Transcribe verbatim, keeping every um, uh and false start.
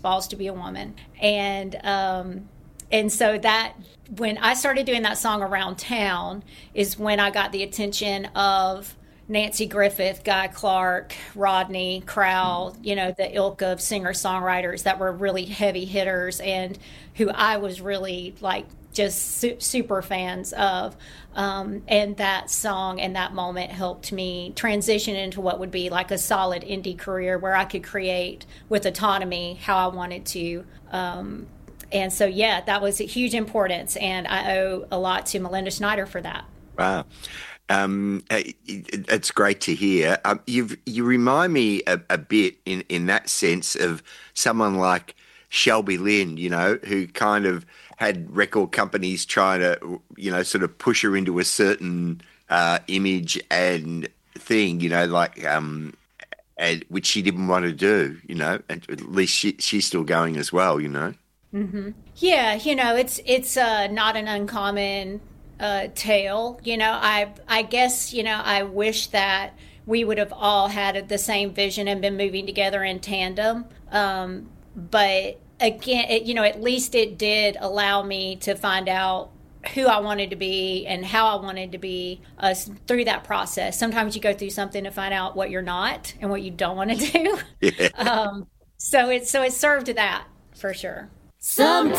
Balls to Be a Woman. And, um, and so that, when I started doing that song around town is when I got the attention of Nancy Griffith, Guy Clark, Rodney Crowell, you know, the ilk of singer-songwriters that were really heavy hitters and who I was really like just su- super fans of. Um, and that song and that moment helped me transition into what would be like a solid indie career where I could create with autonomy how I wanted to. Um, and so, yeah, that was a huge importance. And I owe a lot to Melinda Schneider for that. Wow. Um, it, it's great to hear. Um, you've, you remind me a, a bit in, in that sense of someone like Shelby Lynn, you know, who kind of had record companies trying to, you know, sort of push her into a certain uh, image and thing, you know, like, um, and, which she didn't want to do, you know, and at least she, she's still going as well, you know. Mm-hmm. Yeah, you know, it's it's uh, not an uncommon uh, tale. You know, I I guess, you know, I wish that we would have all had the same vision and been moving together in tandem. Um, but again, it, you know, at least it did allow me to find out who I wanted to be and how I wanted to be uh, through that process. Sometimes you go through something to find out what you're not and what you don't want to do. Yeah. Um, so it so it served that for sure. Sometimes